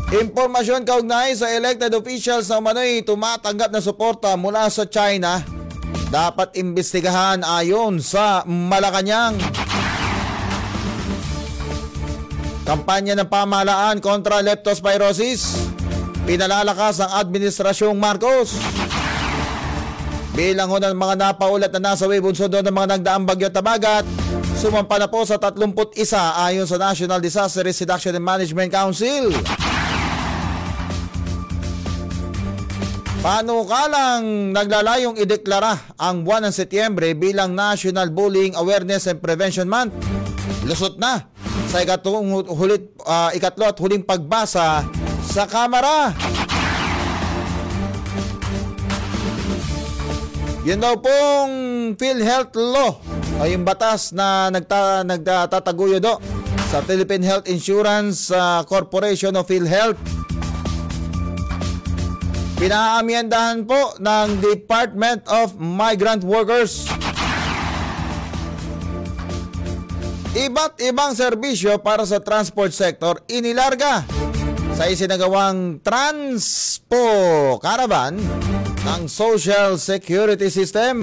Impormasyon kaugnay sa elected officials na umano'y tumatanggap na suporta mula sa China, dapat imbestigahan ayon sa Malacanang. Kampanya ng pamahalaan kontra leptospirosis, pinalalakas ang Administrasyong Marcos. Bilang ng mga napaulat na nasawi bunsod ng mga nagdaang bagyo at habagat, sumampa na po sa 31 ayon sa National Disaster Risk Reduction and Management Council. Panukalang naglalayong ideklara ang buwan ng Setyembre bilang National Bullying Awareness and Prevention Month. Lusot na sa ikatlo at huling pagbasa sa Kamara. Yun daw pong PhilHealth Law ay yung batas na nagtataguyod sa Philippine Health Insurance Corporation of PhilHealth. Pinaamyendahan po ng Department of Migrant Workers. Iba't ibang serbisyo para sa transport sector inilarga sa isinagawang Transpo Caravan ng Social Security System.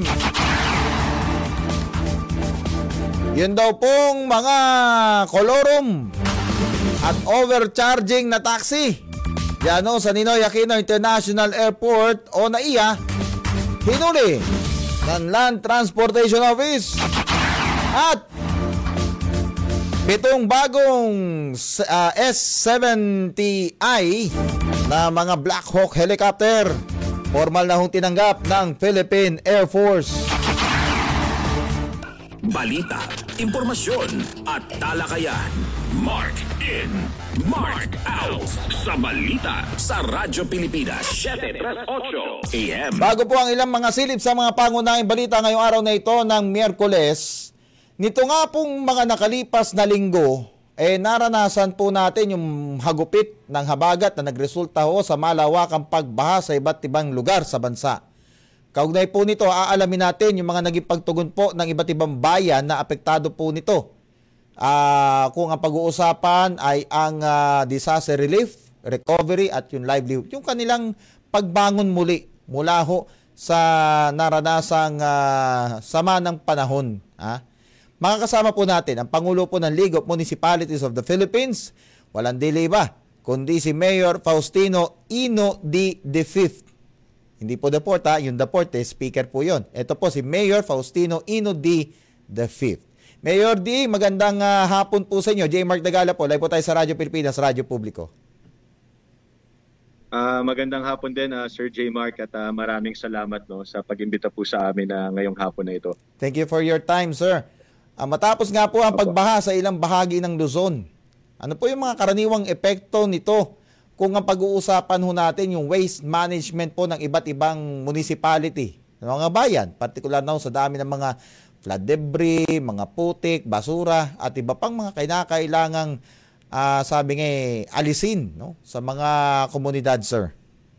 Yun daw pong mga kolorum at overcharging na taxi diyan sa Ninoy Aquino International Airport o NAIA, hinuli ng Land Transportation Office. At 7 bagong S-70I na mga Black Hawk helicopter formal na hong tinanggap ng Philippine Air Force. Balita, impormasyon at talakayan. Mark in, Mark out sa balita sa Radyo Pilipinas 738 AM. Bago po ang ilang mga silip sa mga pangunahing balita ngayong araw na ito ng Miyerkules, nito nga pong mga nakalipas na linggo, naranasan po natin yung hagupit ng habagat na nagresulta sa malawakang pagbaha sa iba't ibang lugar sa bansa. Kaugnay po nito, aalamin natin yung mga naging pagtugon po ng iba't ibang bayan na apektado po nito. Kung ang pag-uusapan ay ang disaster relief, recovery at yung livelihood, yung kanilang pagbangon muli mula sa naranasang sama ng panahon. Makakasama po natin ang Pangulo po ng League of Municipalities of the Philippines, walang dili ba, kundi si Mayor Faustino Ino D. V. Hindi po Deport, yung Deport, speaker po yon. Ito po si Mayor Faustino Ino D. V. Mayor D, magandang hapon po sa inyo. J. Mark Dagala po, live po tayo sa Radyo Pilipinas, Radyo Publiko. Magandang hapon din, Sir J. Mark, at maraming salamat sa pag-imbita po sa amin ngayong hapon na ito. Thank you for your time, sir. Matapos nga po ang pagbaha sa ilang bahagi ng Luzon, ano po yung mga karaniwang epekto nito kung ang pag-uusapan natin yung waste management po ng iba't ibang municipality, ng mga bayan, partikular na sa dami ng mga flood debris, mga putik, basura, at iba pang mga kinakailangang alisin sa mga komunidad, sir.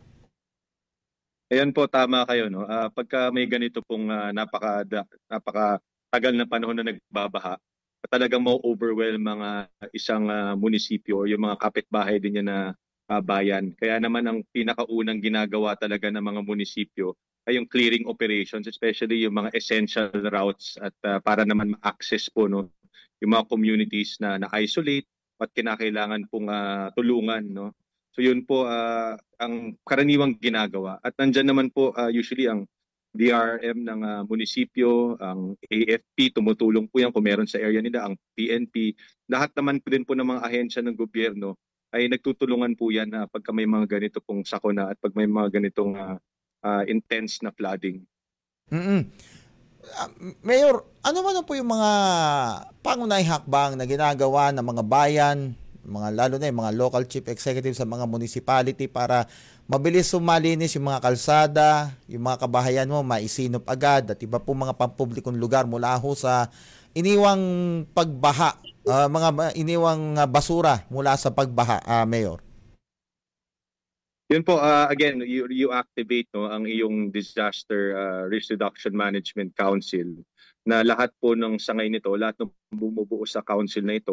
Ayan po, tama kayo. Pagka may ganito pong napakatagal na panahon na nagbabaha, talagang ma-overwhelm mga isang munisipyo o yung mga kapitbahay din niya na bayan. Kaya naman ang pinakaunang ginagawa talaga ng mga munisipyo ay yung clearing operations, especially yung mga essential routes at para naman ma-access po yung mga communities na na-isolate at kinakailangan pong tulungan. So yun po ang karaniwang ginagawa. At nandyan naman po usually ang DRM ng munisipyo, ang AFP, tumutulong po yan kung meron sa area nila, ang PNP. Lahat naman po din po ng mga ahensya ng gobyerno ay nagtutulungan po yan pagka may mga ganito pong sakuna at pag may mga ganitong intense na flooding. Mayor, ano man po yung mga pangunahing hakbang na ginagawa ng mga bayan, lalo na yung mga local chief executives sa mga municipality para mabilis sumalinis yung mga kalsada, yung mga kabahayan mo maisinop agad at iba po mga pampublikong lugar mula sa iniwang pagbaha, mga iniwang basura mula sa pagbaha, Mayor? Yun po, again, you activate ang iyong Disaster Risk Reduction Management Council na lahat po ng sangay nito, lahat ng bumubuo sa council na ito